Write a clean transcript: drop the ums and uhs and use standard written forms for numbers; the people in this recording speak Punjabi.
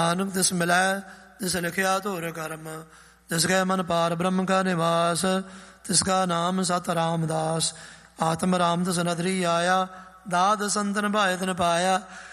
ਨਾਨਕ ਤਿਸ ਮਿਲੈ ਤਿਸ ਲਿਖਿਆ ਧੁਰ ਕਰਮ। ਤਿਸ ਕੈ ਮਨ ਪਾਰ ਬ੍ਰਹਮ ਕਾ ਨਿਵਾਸ। ਤਿਸ ਕਾ ਨਾਮ ਸਤ ਰਾਮਦਾਸ। ਆਤਮ ਰਾਮ ਤਿਸ ਨਦਰੀ ਆਇਆ। ਦਾਦ ਸੰਤਨ ਭਾਇ ਤਨ ਪਾਇਆ।